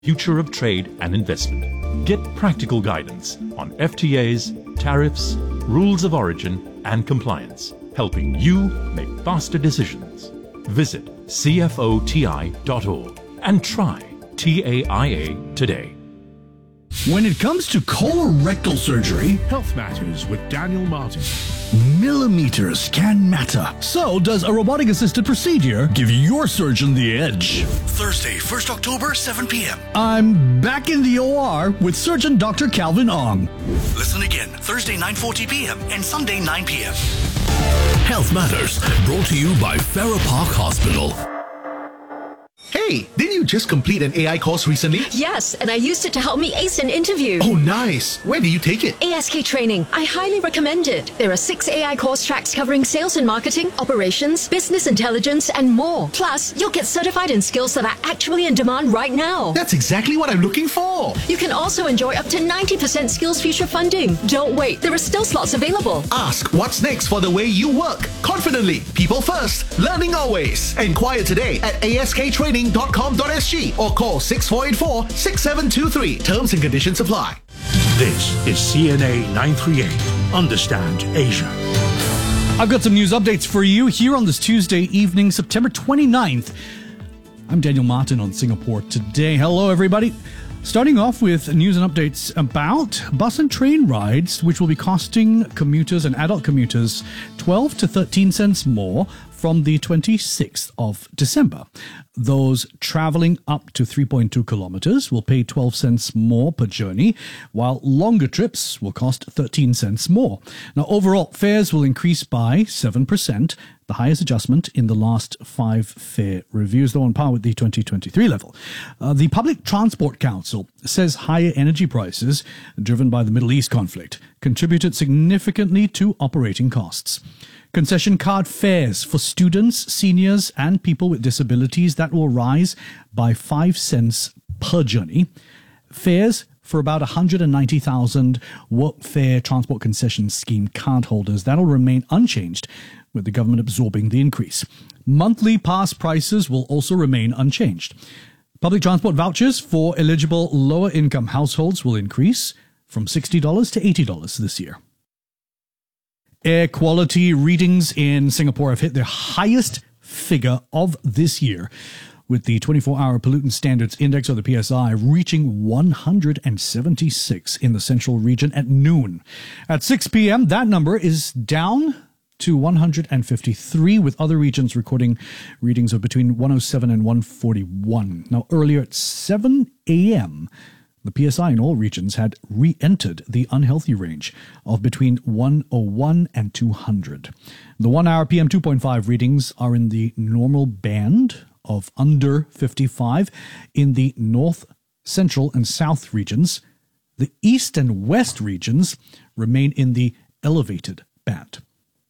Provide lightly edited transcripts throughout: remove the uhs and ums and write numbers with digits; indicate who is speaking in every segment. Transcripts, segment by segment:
Speaker 1: future of trade and investment. Get practical guidance on FTAs, tariffs, rules of origin, and compliance, helping you make faster decisions. Visit cfoti.org and try TAIA today.
Speaker 2: When it comes to colorectal surgery,
Speaker 3: Health Matters with Daniel Martin.
Speaker 2: millimeters can matter. So does a robotic-assisted procedure give your surgeon the edge?
Speaker 4: Thursday, 1st October, 7 p.m.
Speaker 2: I'm back in the OR with Surgeon Dr. Calvin Ong.
Speaker 4: Listen again, Thursday, 9:40 p.m. and Sunday, 9 p.m.
Speaker 5: Health Matters, brought to you by Farrer Park Hospital.
Speaker 6: Hey, didn't you just complete an AI course recently?
Speaker 7: Yes, and I used it to help me ace an interview.
Speaker 6: Oh, nice. Where did you take it?
Speaker 7: ASK Training. I highly recommend it. There are 6 AI course tracks covering sales and marketing, operations, business intelligence, and more. Plus, you'll get certified in skills that are actually in demand right now.
Speaker 6: That's exactly what I'm looking for.
Speaker 7: You can also enjoy up to 90% Skills Future funding. Don't wait. There are still slots available.
Speaker 6: Ask what's next for the way you work. Confidently. People first. Learning always. Inquire today at asktraining.com.sg or call 6484-6723. Terms and conditions apply.
Speaker 3: This is CNA 938. Understand Asia.
Speaker 2: I've got some news updates for you here on this Tuesday evening, September 29th. I'm Daniel Martin on Singapore Today. Hello, everybody. Starting off with news and updates about bus and train rides, which will be costing commuters and adult commuters 12 to 13 cents more from the 26th of December. Those traveling up to 3.2 kilometers will pay 12 cents more per journey, while longer trips will cost 13 cents more. Now, overall, fares will increase by 7%, the highest adjustment in the last 5 fare reviews, though on par with the 2023 level. The Public Transport Council says higher energy prices, driven by the Middle East conflict, contributed significantly to operating costs. Concession card fares for students, seniors, and people with disabilities that will rise by 5 cents per journey. Fares for about 190,000 Workfare Transport Concession Scheme cardholders, that'll remain unchanged, with the government absorbing the increase. Monthly pass prices will also remain unchanged. Public transport vouchers for eligible lower-income households will increase from $60 to $80 this year. Air quality readings in Singapore have hit their highest figure of this year, with the 24-hour pollutant standards index, or the PSI, reaching 176 in the central region at noon. At 6 p.m., that number is down to 153, with other regions recording readings of between 107 and 141. Now, earlier at 7 a.m., the PSI in all regions had re-entered the unhealthy range of between 101 and 200. The 1-hour PM 2.5 readings are in the normal band of under 55 in the north, central, and south regions. The east and west regions remain in the elevated band.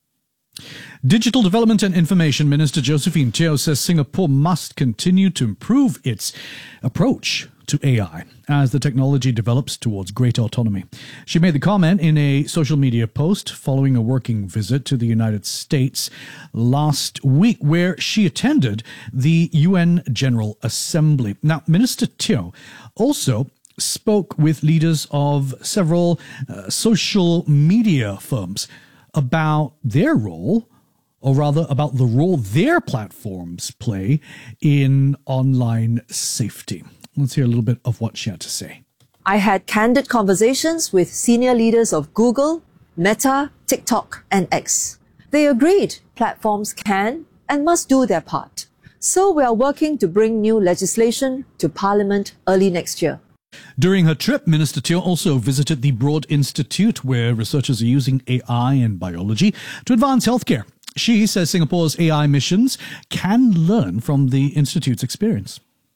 Speaker 2: Digital Development and Information Minister Josephine Teo says Singapore must continue to improve its approach to AI as the technology develops towards greater autonomy. She made the comment in a social media post following a working visit to the United States last week, where she attended the UN General Assembly. Now, Minister Teo also spoke with leaders of several social media firms about their role, or rather about the role their platforms play in online safety. Let's hear a little bit of what she had to say.
Speaker 8: I had candid conversations with senior leaders of Google, Meta, TikTok, and X. They agreed platforms can and must do their part. So we are working to bring new legislation to Parliament early next year.
Speaker 2: During her trip, Minister Teo also visited the Broad Institute, where researchers are using AI and biology to advance healthcare. She says Singapore's AI missions can learn from the Institute's experience.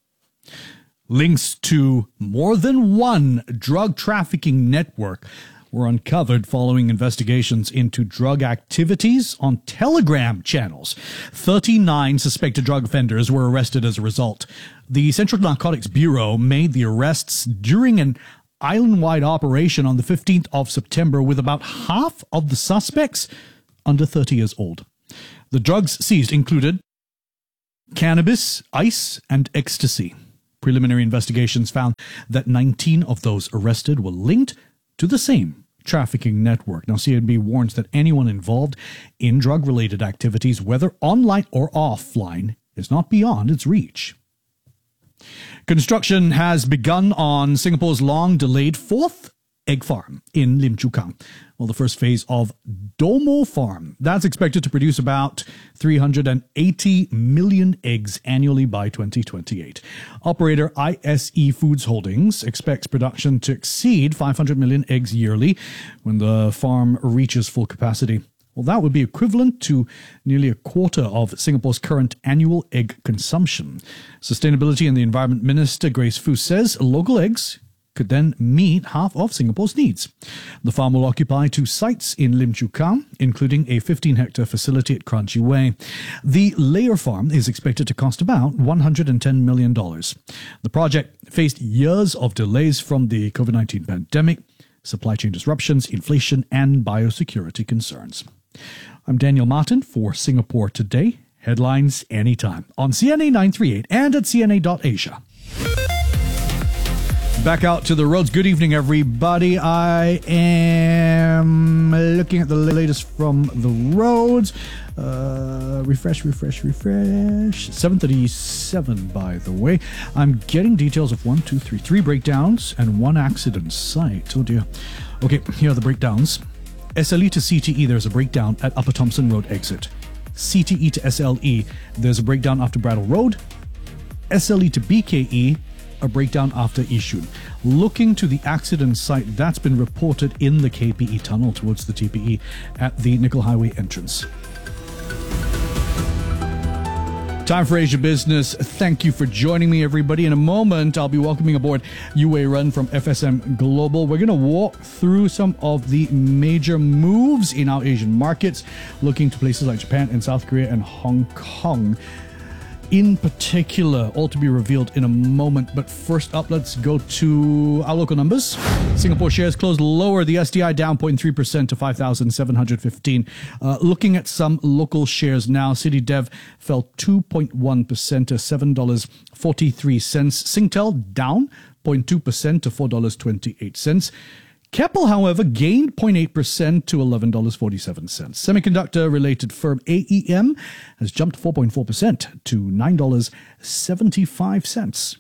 Speaker 2: Links to more than one drug trafficking network were uncovered following investigations into drug activities on Telegram channels. 39 suspected drug offenders were arrested as a result. The Central Narcotics Bureau made the arrests during an island-wide operation on the 15th of September, with about half of the suspects under 30 years old. The drugs seized included cannabis, ice, and ecstasy. Preliminary investigations found that 19 of those arrested were linked to the same trafficking network. Now, CNB warns that anyone involved in drug-related activities, whether online or offline, is not beyond its reach. Construction has begun on Singapore's long-delayed fourth egg farm in Lim Chu Kang. Well, the first phase of Domo Farm, that's expected to produce about 380 million eggs annually by 2028. Operator ISE Foods Holdings expects production to exceed 500 million eggs yearly when the farm reaches full capacity. Well, that would be equivalent to nearly a quarter of Singapore's current annual egg consumption. Sustainability and the Environment Minister, Grace Fu, says local eggs could then meet half of Singapore's needs. The farm will occupy 2 sites in Lim Chu Kang, including a 15-hectare facility at Kranji Way. The layer farm is expected to cost about $110 million. The project faced years of delays from the COVID-19 pandemic, supply chain disruptions, inflation, and biosecurity concerns. I'm Daniel Martin for Singapore Today. Headlines anytime on CNA 938 and at CNA.Asia. Back out to the roads. Good evening, everybody. I am looking at the latest from the roads. Refresh. 7:37, by the way. I'm getting details of 3 breakdowns and 1 accident site. Oh dear. Okay, here are the breakdowns. SLE to CTE, there's a breakdown at Upper Thomson Road exit. CTE to SLE, there's a breakdown after Brattle Road. SLE to BKE, a breakdown after Yishun. Looking to the accident site that's been reported in the KPE tunnel towards the TPE at the Nickel Highway entrance. Time for Asia Business. Thank you for joining me, everybody. In a moment, I'll be welcoming aboard Yue Ren from FSM Global. We're going to walk through some of the major moves in our Asian markets, looking to places like Japan and South Korea and Hong Kong in particular, all to be revealed in a moment. But first up, let's go to our local numbers. Singapore shares closed lower. The SDI down 0.3% to 5,715. Looking at some local shares now, CityDev fell 2.1% to $7.43. Singtel down 0.2% to $4.28. Keppel, however, gained 0.8% to $11.47. Semiconductor-related firm AEM has jumped 4.4% to $9.75.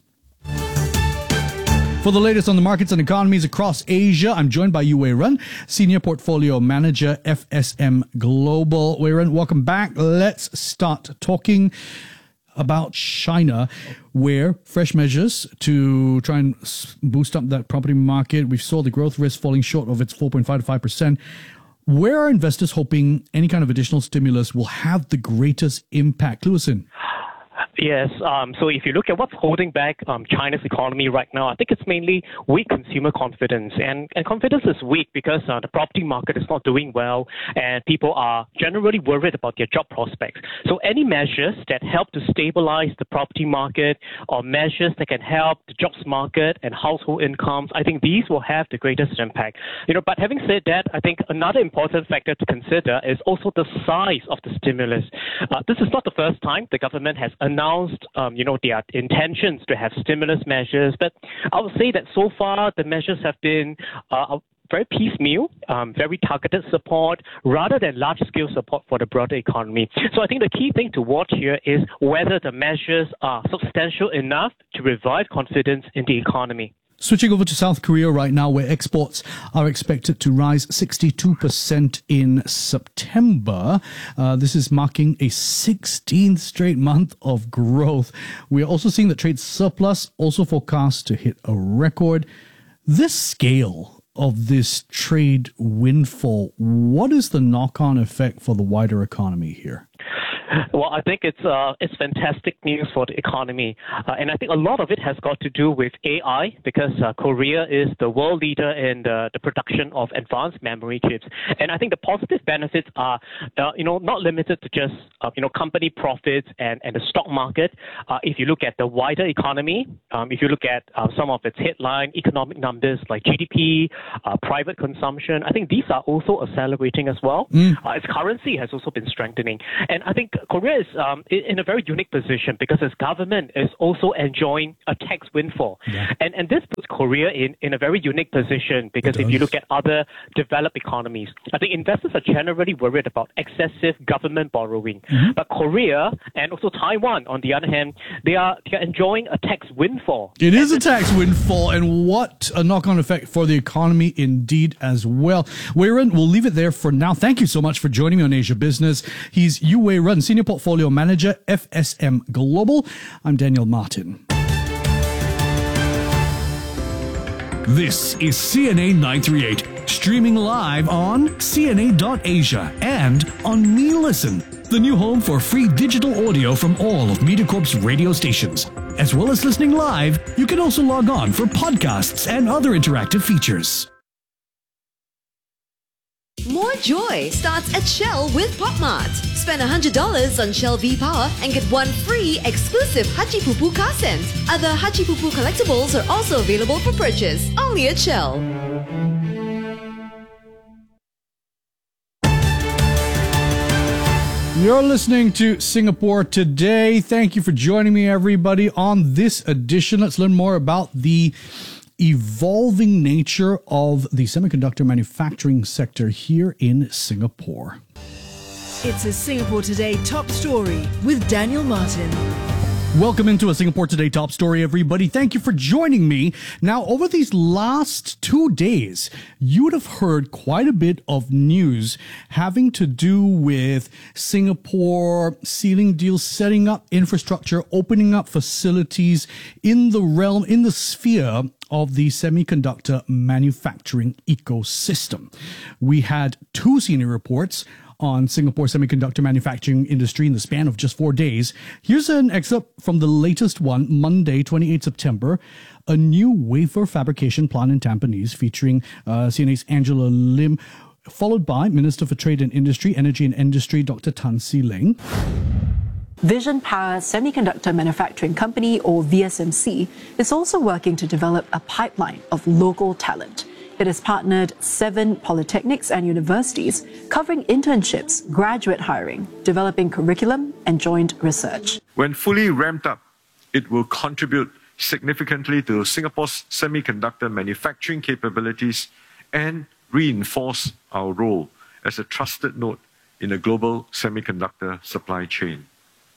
Speaker 2: For the latest on the markets and economies across Asia, I'm joined by Yue Ren, Senior Portfolio Manager, FSM Global. Yue Ren, welcome back. Let's start talking about China, where fresh measures to try and boost up that property market. We saw the growth risk falling short of its 4.5 to 5%. Where are investors hoping any kind of additional stimulus will have the greatest impact? Lewison.
Speaker 9: Yes. So if you look at what's holding back China's economy right now, I think it's mainly weak consumer confidence. And confidence is weak because the property market is not doing well and people are generally worried about their job prospects. So any measures that help to stabilize the property market or measures that can help the jobs market and household incomes, I think these will have the greatest impact. But having said that, I think another important factor to consider is also the size of the stimulus. This is not the first time the government has announced their intentions to have stimulus measures, but I would say that so far the measures have been very piecemeal, very targeted support rather than large-scale support for the broader economy. So I think the key thing to watch here is whether the measures are substantial enough to revive confidence in the economy.
Speaker 2: Switching over to South Korea right now, where exports are expected to rise 62% in September. This is marking a 16th straight month of growth. We are also seeing the trade surplus also forecast to hit a record. This scale of this trade windfall, what is the knock-on effect for the wider economy here?
Speaker 9: Well, I think it's fantastic news for the economy. And I think a lot of it has got to do with AI because Korea is the world leader in the production of advanced memory chips. And I think the positive benefits are, not limited to just, company profits and the stock market. If you look at the wider economy, if you look at some of its headline economic numbers like GDP, private consumption, I think these are also accelerating as well. Its currency has also been strengthening. And I think Korea is in a very unique position because its government is also enjoying a tax windfall.
Speaker 2: Yeah.
Speaker 9: And this puts Korea in a very unique position because if you look at other developed economies, I think investors are generally worried about excessive government borrowing. But Korea and also Taiwan, on the other hand, they are enjoying a tax windfall.
Speaker 2: It is a tax windfall, and what a knock-on effect for the economy indeed as well. Wei Ren, we'll leave it there for now. Thank you so much for joining me on Asia Business. He's Yu Wei Ren, Senior Portfolio Manager, FSM Global. I'm Daniel Martin.
Speaker 5: This is CNA 938, streaming live on CNA.Asia and on Me Listen, the new home for free digital audio from all of MediaCorp's radio stations. As well as listening live, you can also log on for podcasts and other interactive features.
Speaker 10: More joy starts at Shell with PopMart. Spend $100 on Shell V-Power and get one free exclusive Haji Pupu car scent. Other Haji Pupu collectibles are also available for purchase, only at Shell.
Speaker 2: You're listening to Singapore Today. Thank you for joining me, everybody, on this edition. Let's learn more about the evolving nature of the semiconductor manufacturing sector here in Singapore.
Speaker 11: It's a Singapore Today top story with Daniel Martin.
Speaker 2: Welcome into a Singapore Today top story, everybody. Thank you for joining me. Now, over these last 2 days, you would have heard quite a bit of news having to do with Singapore sealing deals, setting up infrastructure, opening up facilities in the realm, in the sphere of the semiconductor manufacturing ecosystem. We had 2 senior reports on Singapore semiconductor manufacturing industry in the span of just 4 days. Here's an excerpt from the latest one, Monday, 28 September. A new wafer fabrication plant in Tampines featuring CNA's Angela Lim, followed by Minister for Trade and Industry, Energy and Industry, Dr. Tan See Leng.
Speaker 12: Vision Power Semiconductor Manufacturing Company, or VSMC, is also working to develop a pipeline of local talent. It has partnered 7 polytechnics and universities, covering internships, graduate hiring, developing curriculum, and joint research.
Speaker 13: When fully ramped up, it will contribute significantly to Singapore's semiconductor manufacturing capabilities and reinforce our role as a trusted node in the global semiconductor supply chain.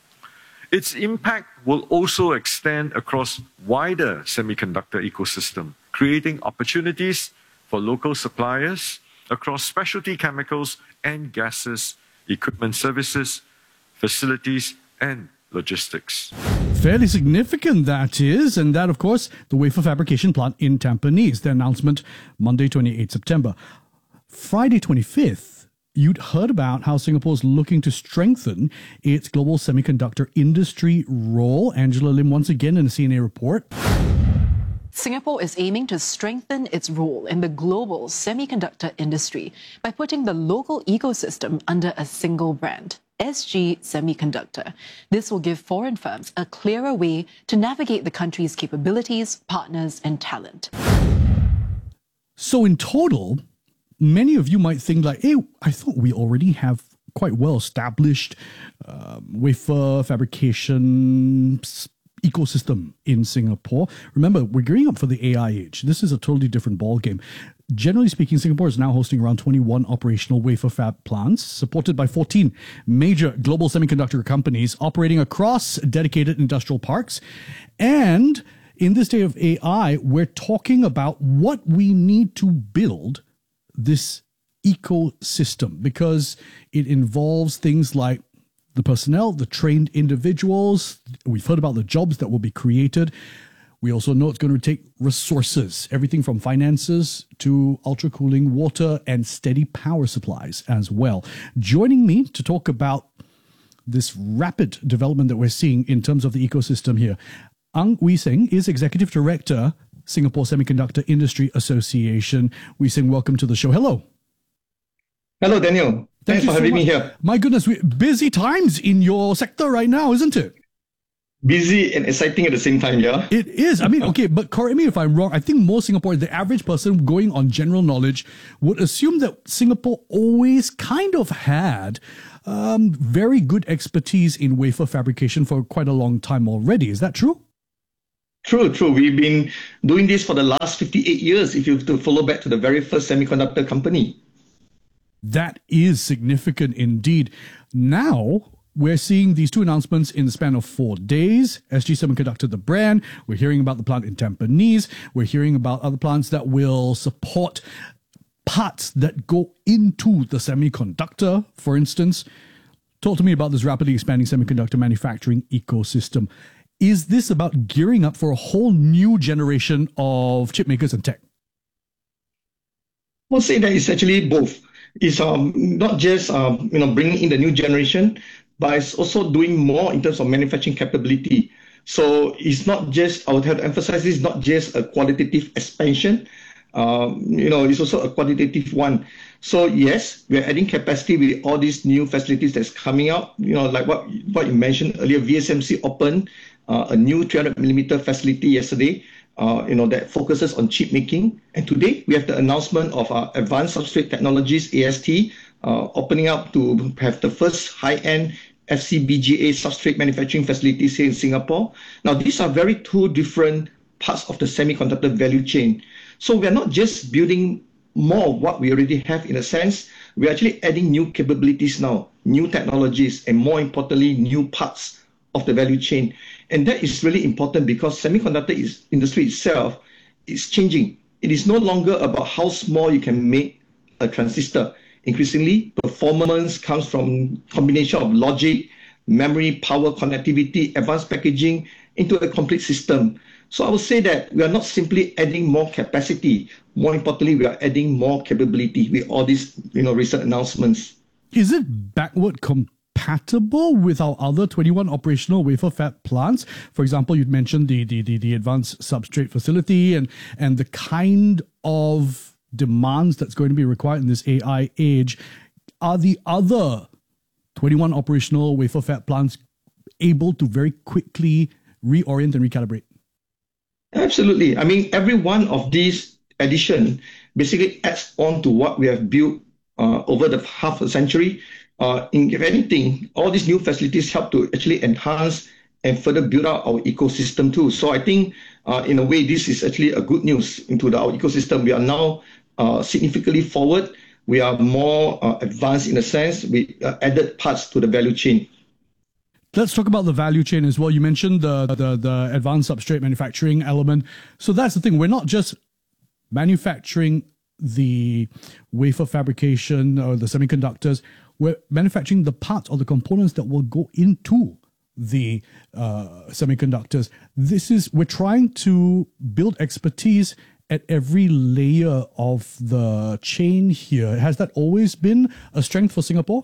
Speaker 13: Its impact will also extend across wider semiconductor ecosystem, creating opportunities for local suppliers across specialty chemicals and gases, equipment services, facilities, and logistics.
Speaker 2: Fairly significant, that is, and that, of course, the wafer fabrication plant in Tampines. The announcement Monday, 28 September. Friday, 25th, you'd heard about how Singapore's looking to strengthen its global semiconductor industry role. Angela Lim, once again, in a CNA report.
Speaker 12: Singapore is aiming to strengthen its role in the global semiconductor industry by putting the local ecosystem under a single brand, SG Semiconductor. This will give foreign firms a clearer way to navigate the country's capabilities, partners, and talent.
Speaker 2: So in total, many of you might think like, hey, I thought we already have quite well-established wafer fabrication ecosystem in Singapore. Remember, we're gearing up for the AI age. This is a totally different ballgame. Generally speaking, Singapore is now hosting around 21 operational wafer fab plants, supported by 14 major global semiconductor companies operating across dedicated industrial parks. And in this day of AI, we're talking about what we need to build this ecosystem, because it involves things like the personnel, the trained individuals. We've heard about the jobs that will be created. We also know it's going to take resources, everything from finances to ultra cooling water and steady power supplies as well. Joining me to talk about this rapid development that we're seeing in terms of the ecosystem here, Ang Wee Seng is Executive Director, Singapore Semiconductor Industry Association. Wee Seng, welcome to the show. Hello.
Speaker 14: Hello, Daniel. Thanks for having me here.
Speaker 2: My goodness, busy times in your sector right now, isn't it?
Speaker 14: busy and exciting at the same time, yeah?
Speaker 2: It is. I mean, okay, but correct me if I'm wrong. I think most Singaporeans, the average person going on general knowledge, would assume that Singapore always kind of had very good expertise in wafer fabrication for quite a long time already. Is that true?
Speaker 14: True. We've been doing this for the last 58 years, if you have to follow back to the very first semiconductor company.
Speaker 2: That is significant indeed. Now, we're seeing these two announcements in the span of 4 days. SG Semiconductor, the brand. We're hearing about the plant in Tampines. We're hearing about other plants that will support parts that go into the semiconductor, for instance. Talk to me about this rapidly expanding semiconductor manufacturing ecosystem. Is this about gearing up for a whole new generation of chip makers and tech?
Speaker 14: I'll say that it's actually both. It's not just bringing in the new generation, but it's also doing more in terms of manufacturing capability. So it's not just, I would have to emphasize this, not just a qualitative expansion, it's also a quantitative one. So yes, we're adding capacity with all these new facilities that's coming up. Like what you mentioned earlier, VSMC opened a new 300mm facility yesterday, that focuses on chip making. And today we have the announcement of our Advanced Substrate Technologies, AST, opening up to have the first high-end FCBGA substrate manufacturing facilities here in Singapore. Now, these are very two different parts of the semiconductor value chain. So we are not just building more of what we already have in a sense. We're actually adding new capabilities now, new technologies, and more importantly, new parts of the value chain. And that is really important because semiconductor industry itself is changing. It is no longer about how small you can make a transistor. Increasingly, performance comes from combination of logic, memory, power, connectivity, advanced packaging into a complete system. So I would say that we are not simply adding more capacity. More importantly, we are adding more capability with all these recent announcements.
Speaker 2: Is it backward compatible with our other 21 operational wafer fab plants? For example, you'd mentioned the advanced substrate facility and the kind of demands that's going to be required in this AI age. Are the other 21 operational wafer fab plants able to very quickly reorient and recalibrate?
Speaker 14: Absolutely. I mean, every one of these addition basically adds on to what we have built over the half a century. If anything, all these new facilities help to actually enhance and further build out our ecosystem too. So I think, in a way, this is actually a good news into our ecosystem. We are now significantly forward. We are more advanced in a sense. We added parts to the value chain.
Speaker 2: Let's talk about the value chain as well. You mentioned the advanced substrate manufacturing element. So that's the thing. We're not just manufacturing the wafer fabrication or the semiconductors. We're manufacturing the parts or the components that will go into the semiconductors. We're trying to build expertise at every layer of the chain here. Has that always been a strength for Singapore?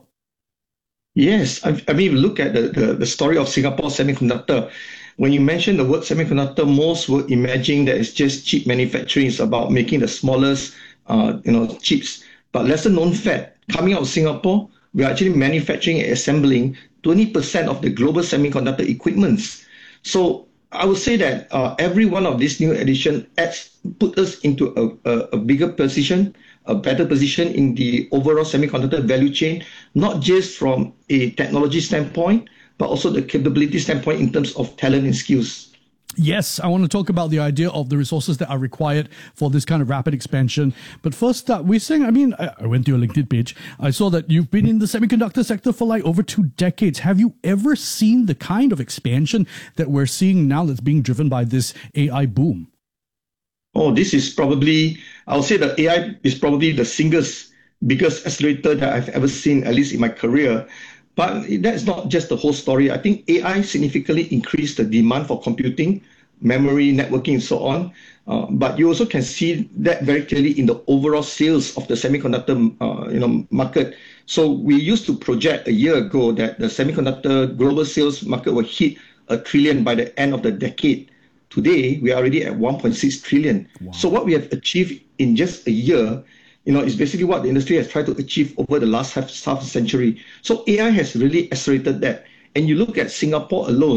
Speaker 14: Yes. I mean, look at the story of Singapore Semiconductor. When you mention the word semiconductor, most would imagine that it's just chip manufacturing. It's about making the smallest, chips. But lesser known fact, coming out of Singapore, we are actually manufacturing and assembling 20% of the global semiconductor equipments. So I would say that every one of these new additions put us into a bigger position, a better position in the overall semiconductor value chain, not just from a technology standpoint, but also the capability standpoint in terms of talent and skills.
Speaker 2: Yes, I want to talk about the idea of the resources that are required for this kind of rapid expansion. But first, we're saying, I went to your LinkedIn page. I saw that you've been in the semiconductor sector for like over 2 decades. Have you ever seen the kind of expansion that we're seeing now that's being driven by this AI boom?
Speaker 14: Oh, this is probably, I'll say that AI is probably the single biggest accelerator that I've ever seen, at least in my career. But that's not just the whole story. I think AI significantly increased the demand for computing, memory, networking, and so on. But you also can see that very clearly in the overall sales of the semiconductor, market. So we used to project a year ago that the semiconductor global sales market will hit $1 trillion by the end of the decade. Today, we are already at 1.6 trillion. Wow. So what we have achieved in just a year, is basically what the industry has tried to achieve over the last half a century. So AI has really accelerated that. And you look at Singapore alone,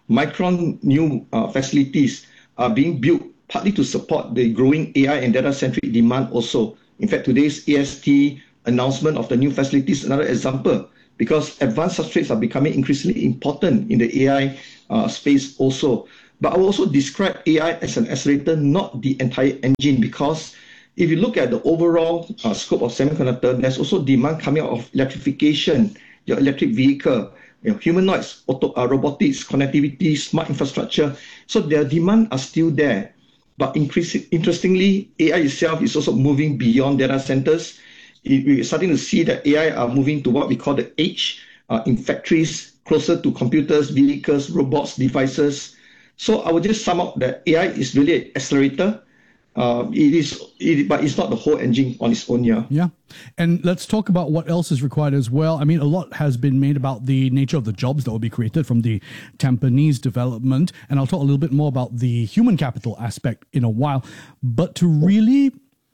Speaker 14: Micron new facilities are being built partly to support the growing AI and data-centric demand also. In fact, today's AST announcement of the new facilities is another example, because advanced substrates are becoming increasingly important in the AI space also. But I will also describe AI as an accelerator, not the entire engine, because if you look at the overall scope of semiconductor, there's also demand coming out of electrification, your electric vehicle, humanoids, robotics, connectivity, smart infrastructure. So their demand are still there. But interestingly, AI itself is also moving beyond data centers. We're starting to see that AI are moving to what we call the edge in factories, closer to computers, vehicles, robots, devices. So I would just sum up that AI is really an accelerator. But it's not the whole engine on its own.
Speaker 2: Yeah. And let's talk about what else is required as well. I mean, a lot has been made about the nature of the jobs that will be created from the Tampines development. And I'll talk a little bit more about the human capital aspect in a while. But to really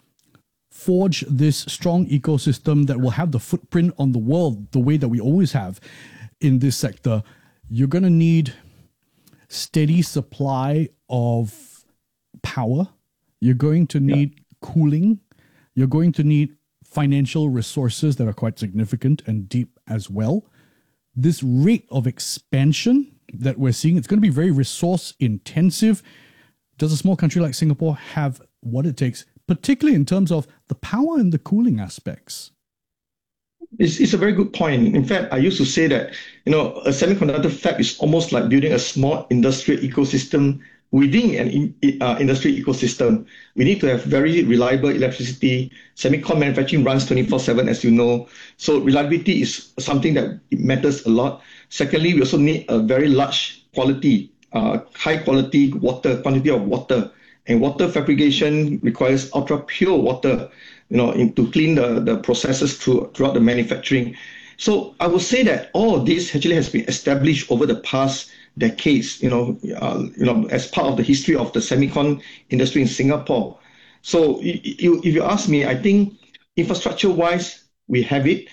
Speaker 2: forge this strong ecosystem that will have the footprint on the world the way that we always have in this sector, you're going to need steady supply of power. You're going to need cooling. You're going to need financial resources that are quite significant and deep as well. This rate of expansion that we're seeing, it's going to be very resource intensive. Does a small country like Singapore have what it takes, particularly in terms of the power and the cooling aspects?
Speaker 14: It's a very good point. In fact, I used to say that, a semiconductor fab is almost like building a small industrial ecosystem within an industry ecosystem. We need to have very reliable electricity. Semicon manufacturing runs 24/7, as you know. So reliability is something that matters a lot. Secondly, we also need a very large quality, high quality quantity of water. And water fabrication requires ultra pure water, to clean the processes throughout the manufacturing. So I would say that all of this actually has been established over the past decades, as part of the history of the semicon industry in Singapore. So if you ask me, I think infrastructure-wise, we have it.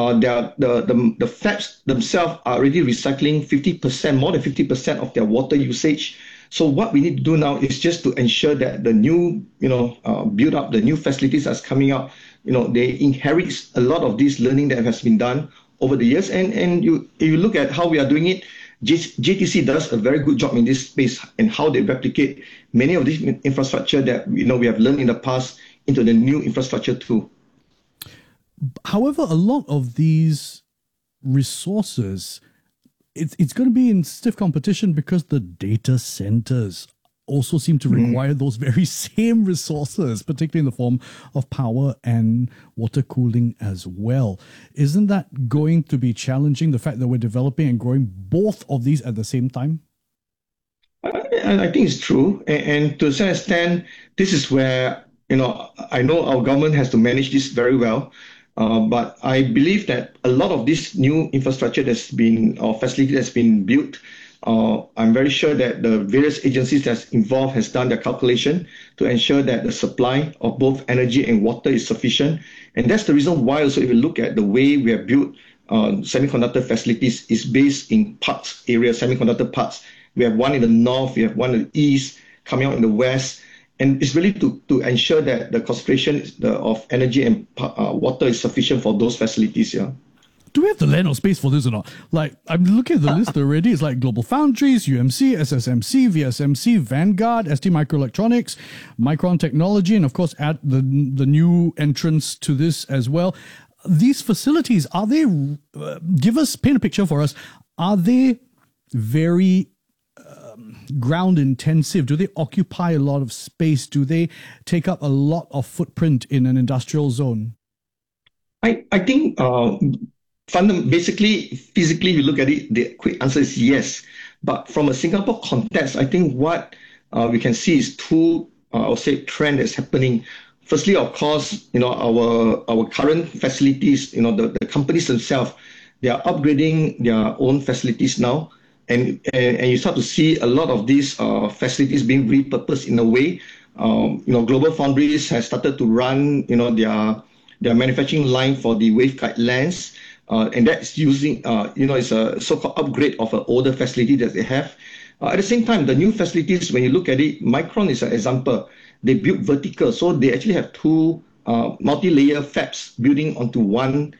Speaker 14: The fabs themselves are already recycling 50%, more than 50% of their water usage. So what we need to do now is just to ensure that the new, build up, the new facilities that's coming up, they inherit a lot of this learning that has been done over the years. And if you look at how we are doing it, JTC does a very good job in this space and how they replicate many of these infrastructure that we have learned in the past into the new infrastructure too.
Speaker 2: However, a lot of these resources, it's going to be in stiff competition because the data centers also seem to require those very same resources, particularly in the form of power and water cooling as well. Isn't that going to be challenging, the fact that we're developing and growing both of these at the same time?
Speaker 14: I think it's true. And to a certain extent, this is where, I know our government has to manage this very well. But I believe that a lot of this new infrastructure facility that's been built, I'm very sure that the various agencies that's involved has done their calculation to ensure that the supply of both energy and water is sufficient. And that's the reason why also if you look at the way we have built semiconductor facilities is based in parts area, semiconductor parts. We have one in the north, we have one in the east, coming out in the west. And it's really to ensure that the concentration of energy and water is sufficient for those facilities. Yeah.
Speaker 2: Do we have the land or space for this or not? Like, I'm looking at the list already. It's like Global Foundries, UMC, SSMC, VSMC, Vanguard, ST Microelectronics, Micron Technology, and of course, add the new entrance to this as well. These facilities, are they, paint a picture for us, are they very ground intensive? Do they occupy a lot of space? Do they take up a lot of footprint in an industrial zone?
Speaker 14: I think basically, physically, you look at it, the quick answer is yes. But from a Singapore context, I think what we can see is two, I would say, trend that's happening. Firstly, of course, our current facilities, the companies themselves, they are upgrading their own facilities now. And you start to see a lot of these facilities being repurposed in a way. Global Foundries has started to run, their manufacturing line for the waveguide lens. And that's using, it's a so-called upgrade of an older facility that they have. At the same time, the new facilities, when you look at it, Micron is an example. They built vertical, so they actually have two multi-layer fabs building onto one,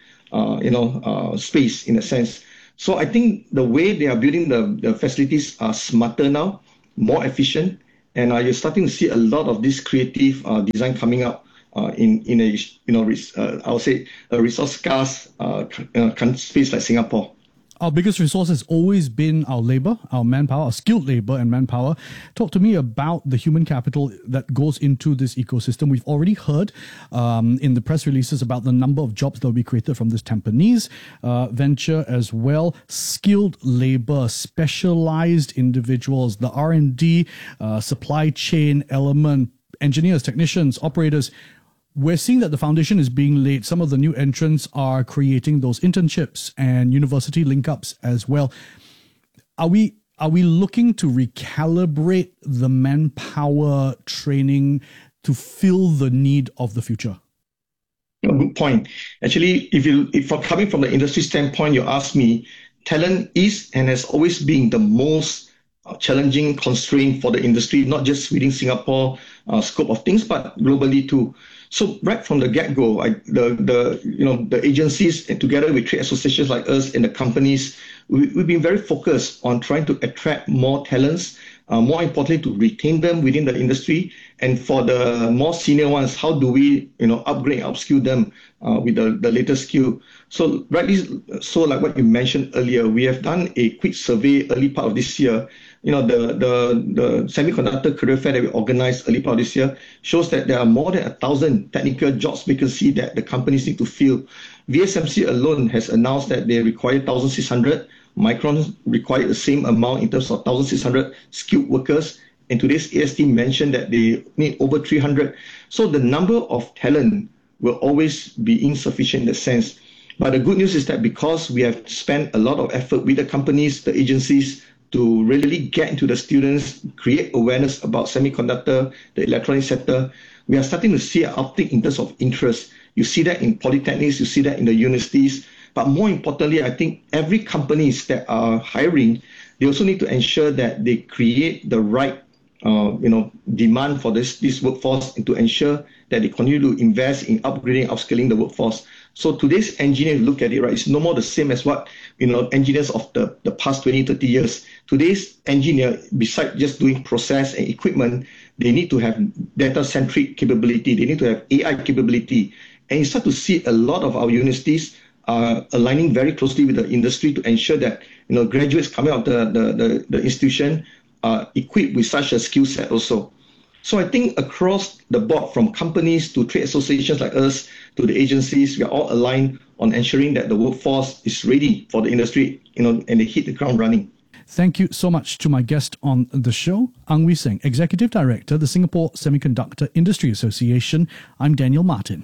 Speaker 14: space in a sense. So I think the way they are building the facilities are smarter now, more efficient, and you're starting to see a lot of this creative design coming up in a I would say a resource scarce space like Singapore.
Speaker 2: Our biggest resource has always been our labor, our manpower, our skilled labor and manpower. Talk to me about the human capital that goes into this ecosystem. We've already heard in the press releases about the number of jobs that will be created from this Tampines venture as well. Skilled labor, specialized individuals, the R&D, supply chain element, engineers, technicians, operators. We're seeing that the foundation is being laid. Some of the new entrants are creating those internships and university link-ups as well. Are we looking to recalibrate the manpower training to fill the need of the future?
Speaker 14: Good point. Actually, if for coming from the industry standpoint, you ask me, talent is and has always been the most challenging constraint for the industry, not just within Singapore scope of things, but globally too. So right from the get-go, the agencies and together with trade associations like us and the companies, we've been very focused on trying to attract more talents, more importantly to retain them within the industry, and for the more senior ones, how do we upgrade, upskill them with the latest skill? So rightly so, like what you mentioned earlier, we have done a quick survey early part of this year. The semiconductor career fair that we organized early part of this year shows that there are more than 1,000 technical jobs vacancy that the companies need to fill. VSMC alone has announced that they require 1,600. Micron required the same amount in terms of 1,600 skilled workers. And today's AST mentioned that they need over 300. So the number of talent will always be insufficient in that sense. But the good news is that because we have spent a lot of effort with the companies, the agencies, to really get into the students, create awareness about semiconductor, the electronic sector, we are starting to see an uptick in terms of interest. You see that in polytechnics, you see that in the universities. But more importantly, I think every companies that are hiring, they also need to ensure that they create the right demand for this workforce and to ensure that they continue to invest in upgrading, upskilling the workforce. So today's engineers, look at it, right? It's no more the same as what engineers of the past 20, 30 years. Today's engineer, besides just doing process and equipment, they need to have data-centric capability. They need to have AI capability. And you start to see a lot of our universities aligning very closely with the industry to ensure that graduates coming out of the institution are equipped with such a skill set also. So I think across the board, from companies to trade associations like us to the agencies, we are all aligned on ensuring that the workforce is ready for the industry, and they hit the ground running.
Speaker 2: Thank you so much to my guest on the show, Ang Wee Seng, Executive Director, the Singapore Semiconductor Industry Association. I'm Daniel Martin.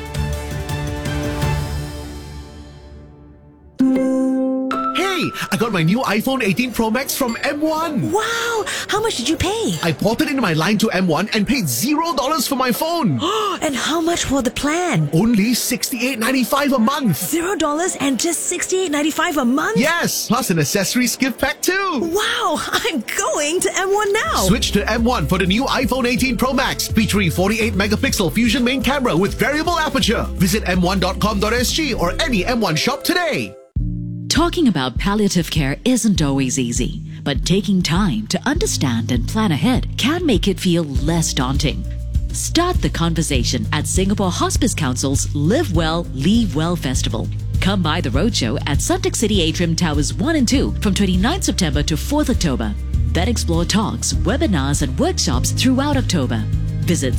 Speaker 6: I got my new iPhone 18 Pro Max from M1.
Speaker 11: Wow! How much did you pay?
Speaker 6: I ported in my line to M1 and paid $0 for my phone.
Speaker 11: And how much for the plan?
Speaker 6: Only $68.95 a month.
Speaker 11: $0 and just $68.95 a month?
Speaker 6: Yes, plus an accessories gift pack too.
Speaker 11: Wow! I'm going to M1 now.
Speaker 6: Switch to M1 for the new iPhone 18 Pro Max, featuring 48-megapixel Fusion main camera with variable aperture. Visit m1.com.sg or any M1 shop today.
Speaker 15: Talking about palliative care isn't always easy, but taking time to understand and plan ahead can make it feel less daunting. Start the conversation at Singapore Hospice Council's Live Well, Leave Well Festival. Come by the roadshow at Suntec City Atrium Towers 1 and 2 from 29th September to 4th October. Then explore talks, webinars and workshops throughout October. Visit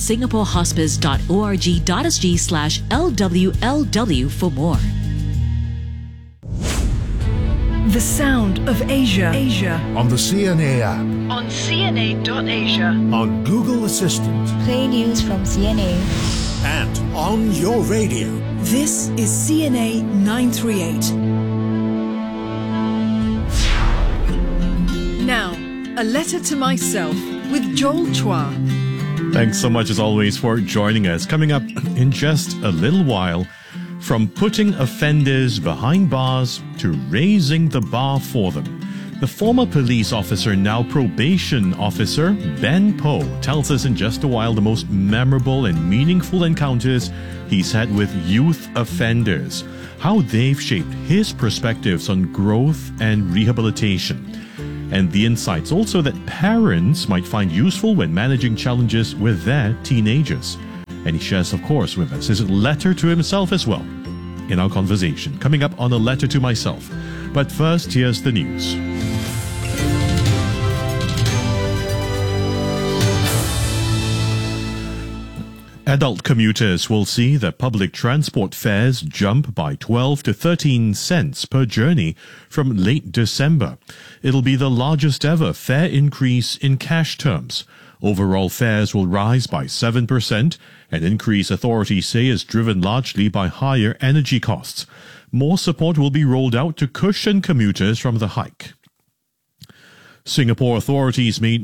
Speaker 15: singaporehospice.org.sg/LWLW for more.
Speaker 11: The sound of Asia.
Speaker 3: On the CNA app.
Speaker 11: On CNA.Asia.
Speaker 3: On Google Assistant.
Speaker 16: Play news from CNA.
Speaker 3: And on your radio.
Speaker 11: This is CNA 938. Now, a letter to myself with Joel Chua.
Speaker 1: Thanks so much as always for joining us. Coming up in just a little while, from putting offenders behind bars to raising the bar for them,
Speaker 17: The former police officer, now probation officer, Ben Poe, tells us in just a while the most memorable and meaningful encounters he's had with youth offenders, how they've shaped his perspectives on growth and rehabilitation, and the insights also that parents might find useful when managing challenges with their teenagers. And he shares, of course, with us his letter to himself as well in our conversation, coming up on A Letter to Myself. But first, here's the news. Adult commuters will see their public transport fares jump by 12 to 13 cents per journey from late December. It'll be the largest ever fare increase in cash terms. Overall fares will rise by 7%, an increase authorities say is driven largely by higher energy costs. More support will be rolled out to cushion commuters from the hike. Singapore authorities made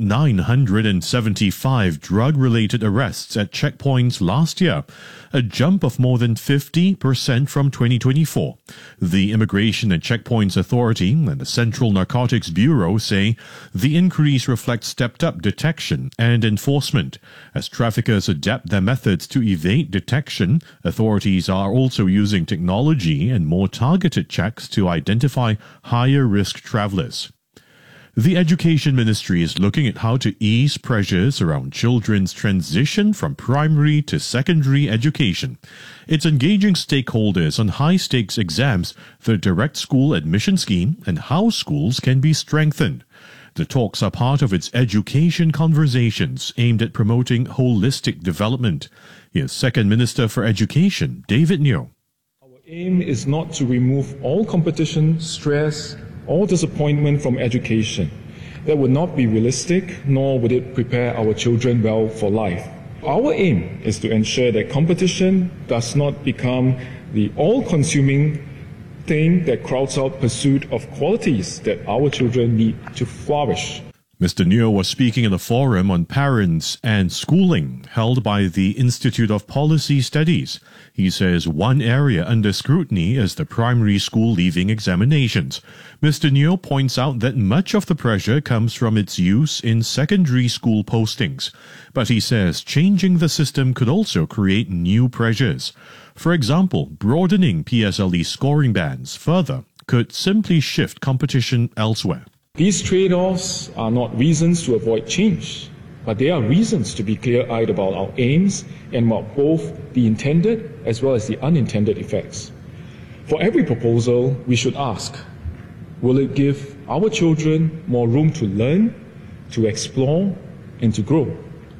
Speaker 17: 975 drug-related arrests at checkpoints last year, a jump of more than 50% from 2024. The Immigration and Checkpoints Authority and the Central Narcotics Bureau say the increase reflects stepped-up detection and enforcement. As traffickers adapt their methods to evade detection, authorities are also using technology and more targeted checks to identify higher-risk travelers. The Education Ministry is looking at how to ease pressures around children's transition from primary to secondary education. It's engaging stakeholders on high-stakes exams, the direct school admission scheme, and how schools can be strengthened. The talks are part of its education conversations aimed at promoting holistic development. Here's Second Minister for Education, David Neo.
Speaker 18: Our aim is not to remove all competition, stress, or disappointment from education. That would not be realistic, nor would it prepare our children well for life. Our aim is to ensure that competition does not become the all-consuming thing that crowds out pursuit of qualities that our children need to flourish.
Speaker 17: Mr. Neo was speaking in a forum on parents and schooling held by the Institute of Policy Studies. He says one area under scrutiny is the primary school leaving examinations. Mr. Neo points out that much of the pressure comes from its use in secondary school postings. But he says changing the system could also create new pressures. For example, broadening PSLE scoring bands further could simply shift competition elsewhere.
Speaker 18: These trade-offs are not reasons to avoid change, but they are reasons to be clear-eyed about our aims and about both the intended as well as the unintended effects. For every proposal, we should ask, will it give our children more room to learn, to explore, and to grow?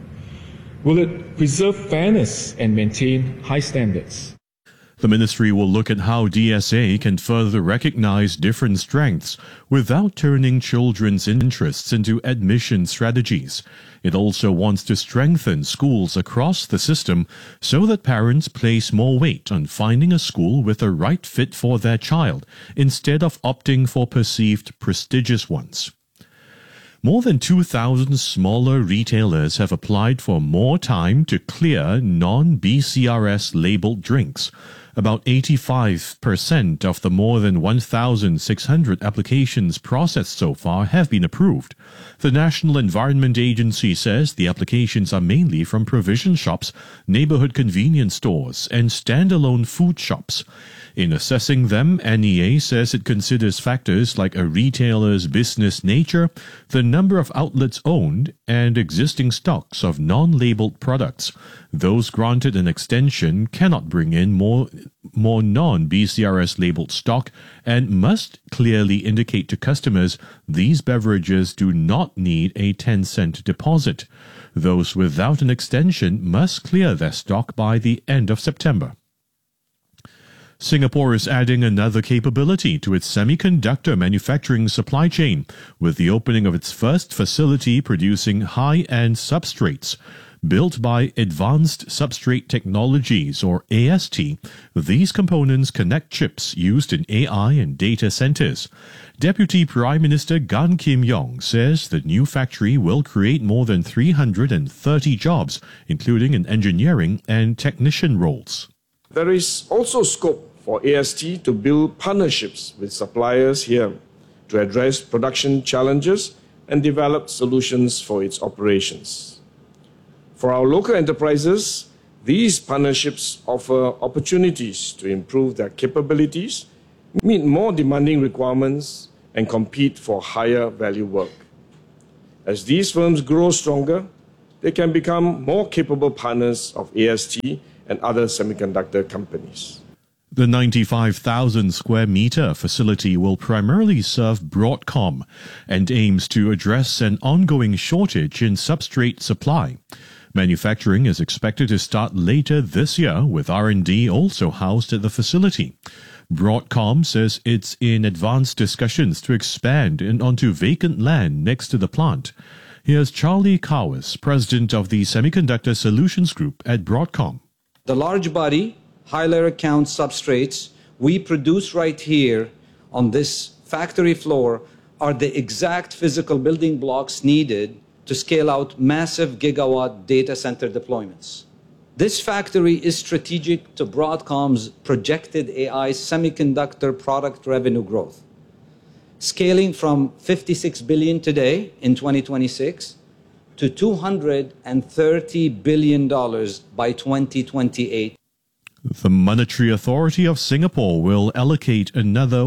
Speaker 18: Will it preserve fairness and maintain high standards?
Speaker 17: The ministry will look at how DSA can further recognize different strengths without turning children's interests into admission strategies. It also wants to strengthen schools across the system so that parents place more weight on finding a school with the right fit for their child instead of opting for perceived prestigious ones. More than 2,000 smaller retailers have applied for more time to clear non-BCRS labeled drinks. About 85% of the more than 1,600 applications processed so far have been approved. The National Environment Agency says the applications are mainly from provision shops, neighborhood convenience stores, and standalone food shops. In assessing them, NEA says it considers factors like a retailer's business nature, the number of outlets owned, and existing stocks of non-labeled products. Those granted an extension cannot bring in more non-BCRS labeled stock and must clearly indicate to customers these beverages do not need a 10-cent deposit. Those without an extension must clear their stock by the end of September. Singapore is adding another capability to its semiconductor manufacturing supply chain with the opening of its first facility producing high-end substrates. Built by Advanced Substrate Technologies, or AST, these components connect chips used in AI and data centers. Deputy Prime Minister Gan Kim Yong says the new factory will create more than 330 jobs, including in engineering and technician roles.
Speaker 19: There is also scope for AST to build partnerships with suppliers here to address production challenges and develop solutions for its operations. For our local enterprises, these partnerships offer opportunities to improve their capabilities, meet more demanding requirements, and compete for higher value work. As these firms grow stronger, they can become more capable partners of AST and other semiconductor companies.
Speaker 17: The 95,000 square meter facility will primarily serve Broadcom and aims to address an ongoing shortage in substrate supply. Manufacturing is expected to start later this year, with R&D also housed at the facility. Broadcom says it's in advanced discussions to expand onto vacant land next to the plant. Here's Charlie Kawis, president of the Semiconductor Solutions Group at Broadcom.
Speaker 20: The large body, high layer count substrates we produce right here on this factory floor are the exact physical building blocks needed to scale out massive gigawatt data center deployments. This factory is strategic to Broadcom's projected AI semiconductor product revenue growth, scaling from $56 billion today in 2026 to $230 billion by 2028.
Speaker 17: The Monetary Authority of Singapore will allocate another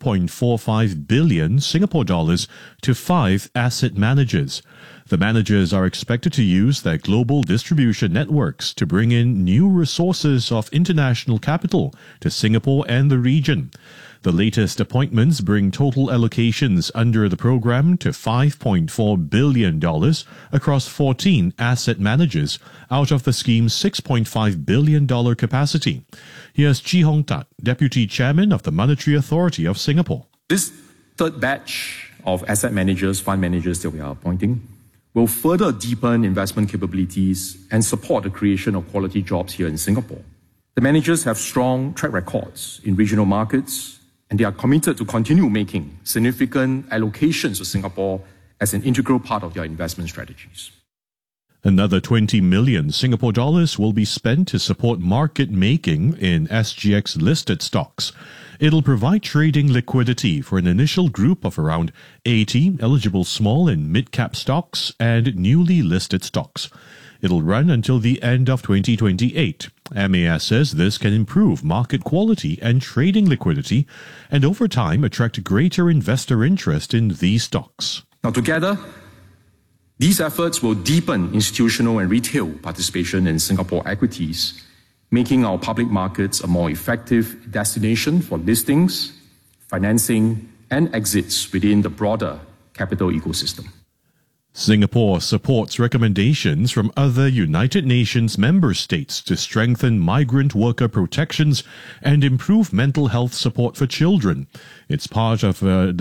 Speaker 17: 1.45 billion Singapore dollars to 5 asset managers. The managers are expected to use their global distribution networks to bring in new resources of international capital to Singapore and the region. The latest appointments bring total allocations under the program to $5.4 billion across 14 asset managers out of the scheme's $6.5 billion capacity. Here's Chee Hong Tat, Deputy Chairman of the Monetary Authority of Singapore.
Speaker 21: This third batch of asset managers, fund managers that we are appointing, will further deepen investment capabilities and support the creation of quality jobs here in Singapore. The managers have strong track records in regional markets, and they are committed to continue making significant allocations to Singapore as an integral part of their investment strategies.
Speaker 17: Another 20 million Singapore dollars will be spent to support market making in SGX listed stocks. It'll provide trading liquidity for an initial group of around 80 eligible small and mid-cap stocks and newly listed stocks. It'll run until the end of 2028. MAS says this can improve market quality and trading liquidity and over time attract greater investor interest in these stocks.
Speaker 21: Now together, these efforts will deepen institutional and retail participation in Singapore equities, making our public markets a more effective destination for listings, financing, and exits within the broader capital ecosystem.
Speaker 17: Singapore supports recommendations from other United Nations member states to strengthen migrant worker protections and improve mental health support for children. It's part of the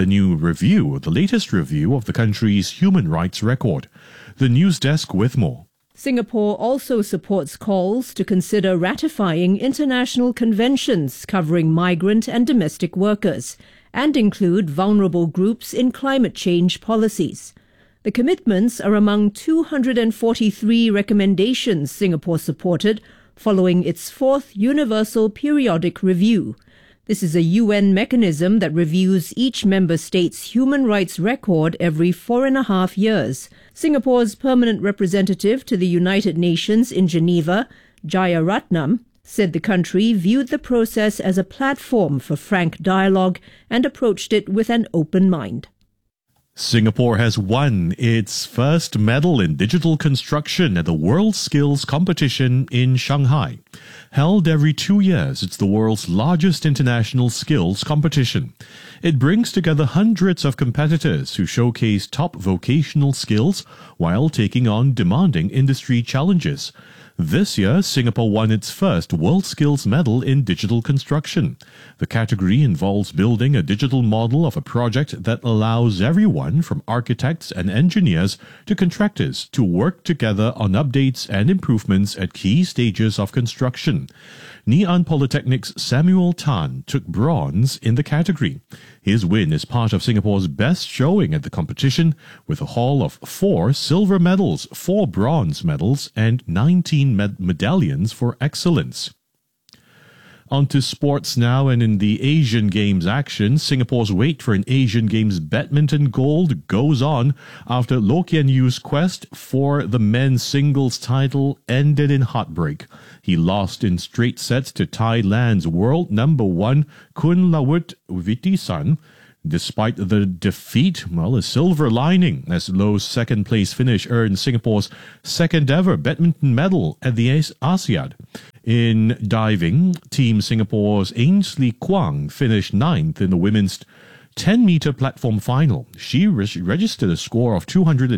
Speaker 17: latest review of the country's human rights record. The news desk with more.
Speaker 22: Singapore also supports calls to consider ratifying international conventions covering migrant and domestic workers and include vulnerable groups in climate change policies. The commitments are among 243 recommendations Singapore supported following its fourth Universal Periodic Review. This is a UN mechanism that reviews each member state's human rights record every 4.5 years. Singapore's permanent representative to the United Nations in Geneva, Jayaratnam, said the country viewed the process as a platform for frank dialogue and approached it with an open mind.
Speaker 17: Singapore has won its first medal in digital construction at the World Skills Competition in Shanghai. Held every 2 years, it's the world's largest international skills competition. It brings together hundreds of competitors who showcase top vocational skills while taking on demanding industry challenges. This year, Singapore won its first World Skills Medal in digital construction. The category involves building a digital model of a project that allows everyone from architects and engineers to contractors to work together on updates and improvements at key stages of construction. Ngee Ann Polytechnic's Samuel Tan took bronze in the category. His win is part of Singapore's best showing at the competition, with a haul of 4 silver medals, 4 bronze medals, and 19 medallions for excellence. On to sports now, and in the Asian Games action, Singapore's wait for an Asian Games badminton gold goes on after Loh Kian Yu's quest for the men's singles title ended in heartbreak. He lost in straight sets to Thailand's world number 1 Kunlavut Vitisan. Despite the defeat, a silver lining as Loh's second place finish earned Singapore's second ever badminton medal at the ASIAD. In diving, Team Singapore's Ainsley Kwang finished 9th in the women's 10-meter platform final. She registered a score of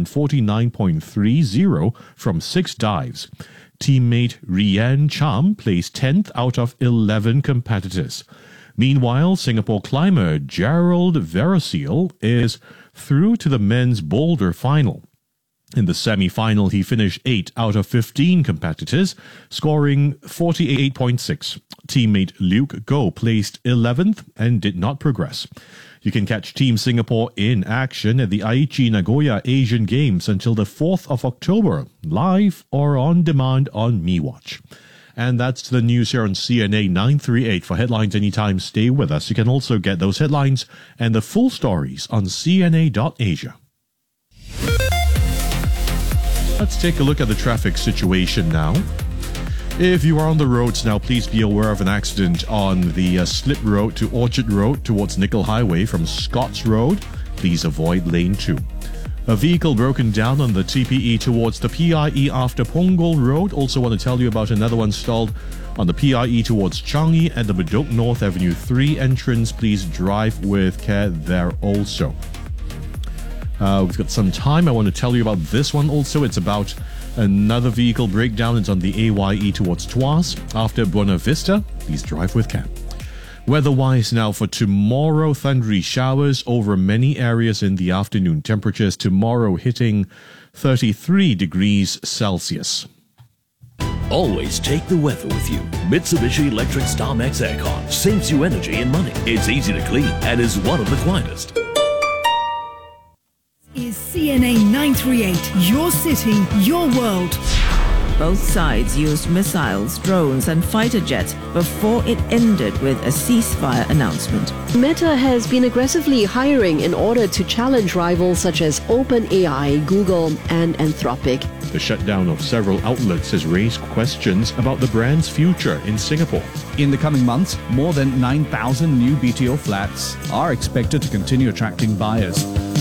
Speaker 17: 249.30 from 6 dives. Teammate Rian Cham placed 10th out of 11 competitors. Meanwhile, Singapore climber Gerald Verosil is through to the men's boulder final. In the semi-final, he finished 8th out of 15 competitors, scoring 48.6. Teammate Luke Goh placed 11th and did not progress. You can catch Team Singapore in action at the Aichi Nagoya Asian Games until the 4th of October, live or on demand on MeWatch. And that's the news here on CNA 938. For headlines anytime, stay with us. You can also get those headlines and the full stories on CNA.Asia. Let's take a look at the traffic situation now. If you are on the roads now, please be aware of an accident on the Slip Road to Orchard Road towards Nickel Highway from Scotts Road. Please avoid lane 2. A vehicle broken down on the TPE towards the PIE after Punggol Road. Also want to tell you about another one stalled on the PIE towards Changi at the Bedok North Avenue 3 entrance. Please drive with care there also. We've got some time. I want to tell you about this one also. It's about another vehicle breakdown. It's on the AYE towards Tuas after Buena Vista. Please drive with care. Weather-wise now for tomorrow, thundery showers over many areas in the afternoon. Temperatures tomorrow hitting 33 degrees Celsius.
Speaker 4: Always take the weather with you. Mitsubishi Electric StarMax Aircon saves you energy and money. It's easy to clean and is one of the quietest.
Speaker 11: Is CNA 938 your city, your world?
Speaker 7: Both sides used missiles, drones and fighter jets before it ended with a ceasefire announcement.
Speaker 23: Meta has been aggressively hiring in order to challenge rivals such as OpenAI, Google and Anthropic.
Speaker 17: The shutdown of several outlets has raised questions about the brand's future in Singapore.
Speaker 2: In the coming months, more than 9,000 new BTO flats are expected to continue attracting buyers.